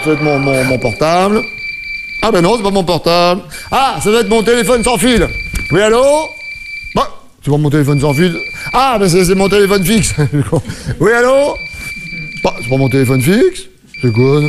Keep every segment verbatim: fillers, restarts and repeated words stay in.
ça va être mon, mon, mon portable. Ah ben non, c'est pas mon portable. Ah, ça va être mon téléphone sans fil. Oui, allô? Bah, c'est pas mon téléphone sans fil. Ah, ben c'est mon téléphone fixe. Oui, allô? Bah, c'est pas mon téléphone fixe. C'est quoi?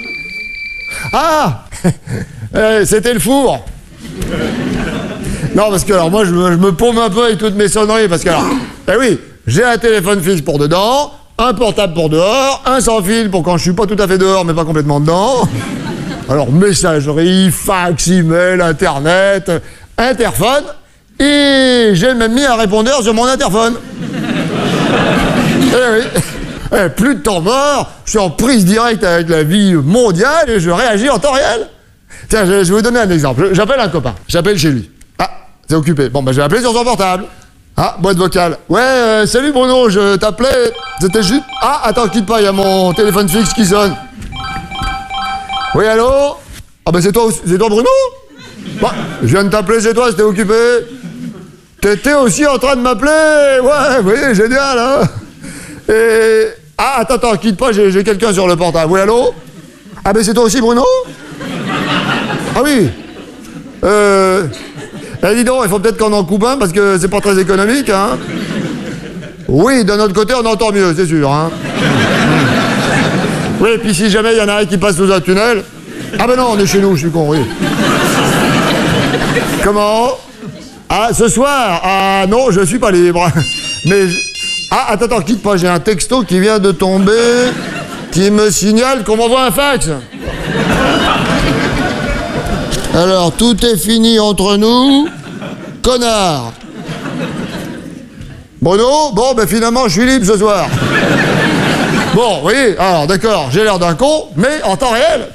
Ah, eh, c'était le four. Non, parce que alors moi, je me, je me paume un peu avec toutes mes sonneries, parce que alors, eh oui, j'ai un téléphone fixe pour dedans, un portable pour dehors, un sans fil pour quand je suis pas tout à fait dehors, mais pas complètement dedans. Alors, messagerie, fax, email, internet, interphone, et j'ai même mis un répondeur sur mon interphone. Eh oui. Eh, plus de temps mort, je suis en prise directe avec la vie mondiale et je réagis en temps réel. Tiens, je, je vais vous donner un exemple. J'appelle un copain, j'appelle chez lui. Ah, c'est occupé. Bon, ben, je vais appeler sur son portable. Ah, boîte vocale. Ouais, euh, salut Bruno, je t'appelais. C'était juste... Ah, attends, quitte pas, il y a mon téléphone fixe qui sonne. Oui, allô? Ah, ben, c'est toi, c'est toi Bruno? Bah, je viens de t'appeler chez toi, c'était occupé. T'étais aussi en train de m'appeler? Ouais, oui, génial, hein? Et... Ah, attends, attends, quitte pas, j'ai quelqu'un sur le portable. Oui, allô? Ah, ben c'est toi aussi, Bruno? Ah oui. Euh... Eh, dis donc, il faut peut-être qu'on en coupe un, parce que c'est pas très économique, hein? Oui, de notre côté, on entend mieux, c'est sûr, hein? Oui, et puis si jamais il y en a un qui passe sous un tunnel... Ah ben non, on est chez nous, je suis con, oui. Comment? Ah, ce soir? Ah non, je suis pas libre. Mais... Ah, attends, attends, quitte pas, j'ai un texto qui vient de tomber, qui me signale qu'on m'envoie un fax. Alors, tout est fini entre nous, connard. Bruno, bon, ben finalement, je suis libre ce soir. Bon, oui, alors, d'accord, j'ai l'air d'un con, mais en temps réel.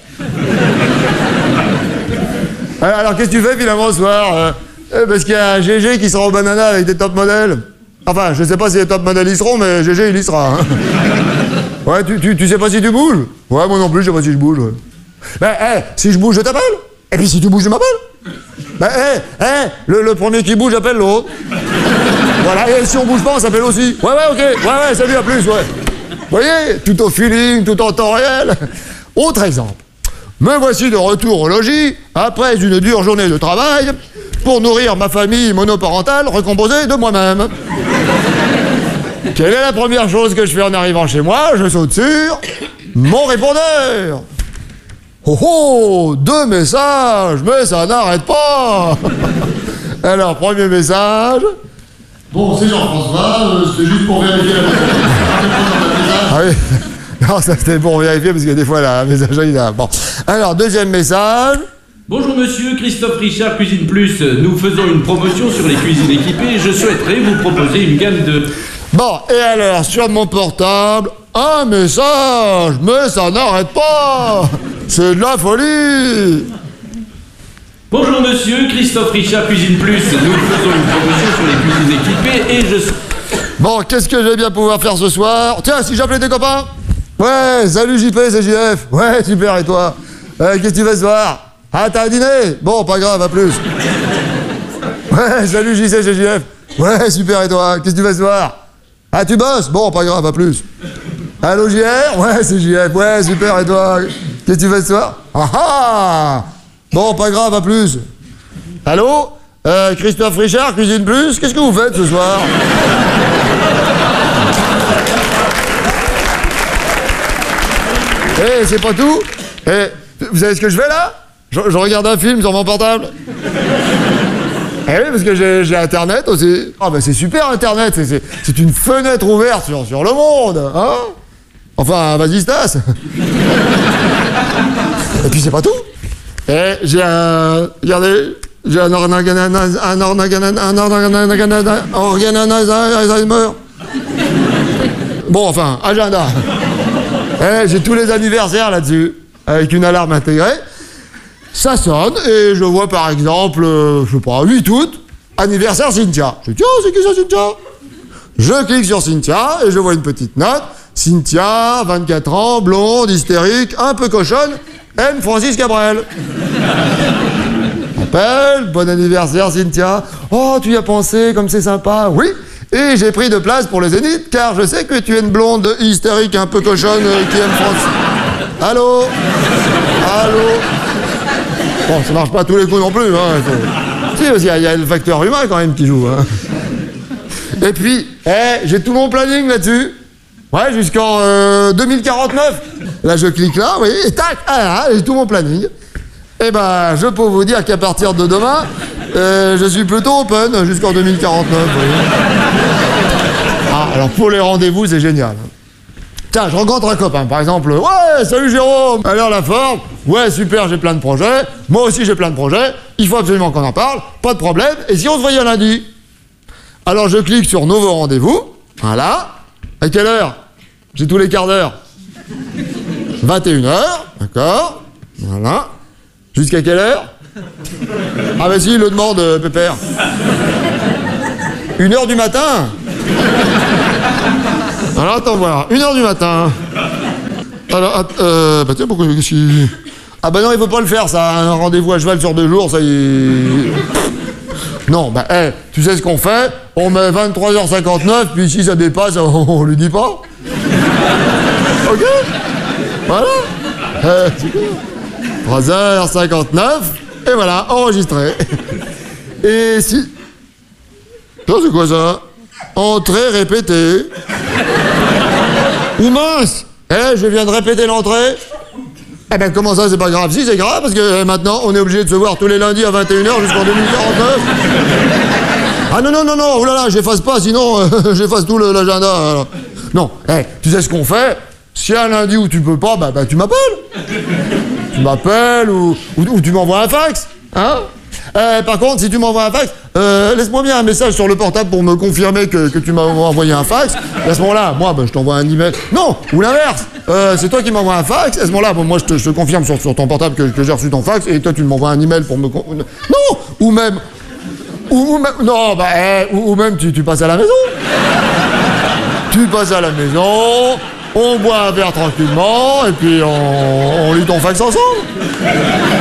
Alors, alors qu'est-ce que tu fais finalement ce soir? euh, Parce qu'il y a G G qui sera au banana avec des top modèles. Enfin, je sais pas si les top modèles y seront, mais G G, il y sera. Hein. Ouais, tu, tu, tu sais pas si tu bouges? Ouais, moi non plus, je sais pas si je bouge. Ouais. Ben, hé, hey, si je bouge, je t'appelle. Et puis si tu bouges, je m'appelle. Ben, hé, hey, hé, hey, le, le premier qui bouge, appelle l'autre. Voilà, et si on bouge pas, on s'appelle aussi. Ouais, ouais, ok. Ouais, ouais, salut, à plus, ouais. Vous voyez, tout au feeling, tout en temps réel. Autre exemple. Me voici de retour au logis, après une dure journée de travail, pour nourrir ma famille monoparentale recomposée de moi-même. Quelle est la première chose que je fais en arrivant chez moi? Je saute sur mon répondeur. Oh oh, deux messages, mais ça n'arrête pas. Alors, premier message. Bon, c'est Jean-François, euh, c'était juste pour vérifier la Ah oui. Non, ça c'était pour vérifier parce que des fois la messagerie il a... Bon. Alors, deuxième message. Bonjour monsieur, Christophe Richard, Cuisine Plus. Nous faisons une promotion sur les cuisines équipées. Je souhaiterais vous proposer une gamme de... Bon, et alors, sur mon portable, un message, mais ça n'arrête pas. C'est de la folie. Bonjour monsieur, Christophe Richard, Cuisine Plus. Nous faisons une promotion sur les cuisines équipées et je... Bon, qu'est-ce que je vais bien pouvoir faire ce soir? Tiens, si j'appelais tes copains? Ouais, salut J P, c'est J F. Ouais, super, et toi? euh, Qu'est-ce que tu fais ce soir? Ah, t'as un dîner? Bon, pas grave, à plus. Ouais, salut J C, c'est J F. Ouais, super, et toi? Qu'est-ce que tu fais ce soir? Ah, tu bosses? Bon, pas grave, à plus. Allô, J R? Ouais, c'est J F. Ouais, super, et toi? Qu'est-ce que tu fais ce soir? Ah ah! Bon, pas grave, à plus. Allô? Euh, Christophe Richard, Cuisine Plus, qu'est-ce que vous faites ce soir? Eh, hey, c'est pas tout? Eh, hey, vous savez ce que je fais là? Je, je regarde un film sur mon portable. Eh oui, parce que j'ai Internet aussi. Ah, ben c'est super Internet, c'est une fenêtre ouverte sur, sur le monde, hein? Enfin, vas-y, Stas. Et puis c'est pas tout. Et j'ai un... Regardez, j'ai un organagan... Un organagan... Un organagan... Organagan... Bon, enfin, agenda. Eh, j'ai tous les anniversaires là-dessus, avec une alarme intégrée. Ça sonne, et je vois par exemple, euh, je sais pas, huit août, anniversaire Cynthia. Je dis, tiens, c'est qui ça, Cynthia? Je clique sur Cynthia, et je vois une petite note. Cynthia, vingt-quatre ans, blonde, hystérique, un peu cochonne, aime Francis Cabrel. Appelle, bon anniversaire Cynthia. Oh, tu y as pensé, comme c'est sympa. Oui, et j'ai pris de place pour le Zénith, car je sais que tu es une blonde hystérique, un peu cochonne, qui aime Francis... Allô? Allô? Bon, ça marche pas à tous les coups non plus, hein. Faut... Si, il y, y a le facteur humain quand même qui joue, hein. Et puis, eh, j'ai tout mon planning là-dessus. Ouais, jusqu'en euh, deux mille quarante-neuf. Là, je clique là, vous voyez, et tac, ah, là, j'ai tout mon planning. Eh ben, je peux vous dire qu'à partir de demain, euh, je suis plutôt open jusqu'en deux mille quarante-neuf, vous voyez. Ah, alors pour les rendez-vous, c'est génial. Tiens, je rencontre un copain, par exemple. Ouais, salut Jérôme, alors la forme? Ouais, super, j'ai plein de projets. Moi aussi, j'ai plein de projets. Il faut absolument qu'on en parle. Pas de problème. Et si on se voyait lundi? Alors, je clique sur nouveau rendez-vous. Voilà. À quelle heure? J'ai tous les quarts d'heure. vingt et une heures, d'accord. Voilà. Jusqu'à quelle heure? Ah bah si, il le demande, euh, Pépère. Une heure du matin? Alors attends voir, une heure du matin. Alors, att- euh, bah tiens, pourquoi si... Ah bah non, il faut pas le faire, ça, un rendez-vous à cheval sur deux jours, ça y est... Non, bah, hey, tu sais ce qu'on fait? On met vingt-trois heures cinquante-neuf, puis si ça dépasse, on, on lui dit pas. Ok? Voilà. Euh, trois heures cinquante-neuf, et voilà, enregistré. Et si... Ça, c'est quoi ça? Entrée répétée. Ou mince! Eh, je viens de répéter l'entrée. Eh ben, comment ça, c'est pas grave? Si, c'est grave, parce que eh, maintenant, on est obligé de se voir tous les lundis à vingt et une heures jusqu'en deux mille quarante-neuf. Ah non, non, non, non, oulala, j'efface pas, sinon, euh, j'efface tout le, l'agenda. Alors. Non, eh, tu sais ce qu'on fait? Si un lundi où tu peux pas, bah, bah tu m'appelles. Tu m'appelles ou, ou, ou tu m'envoies un fax. Hein? Euh, par contre, si tu m'envoies un fax, euh, laisse-moi bien un message sur le portable pour me confirmer que, que tu m'as envoyé un fax. Et à ce moment-là, moi, ben, je t'envoie un email. Non, ou l'inverse. Euh, c'est toi qui m'envoies un fax. À ce moment-là, bon, moi, je te, je te confirme sur, sur ton portable que, que j'ai reçu ton fax. Et toi, tu m'envoies un email pour me... Con... Non. Ou même... Ou, ou même... Non, bah, eh, ou, ou même tu, tu passes à la maison. Tu passes à la maison, on boit un verre tranquillement, et puis on, on lit ton fax ensemble.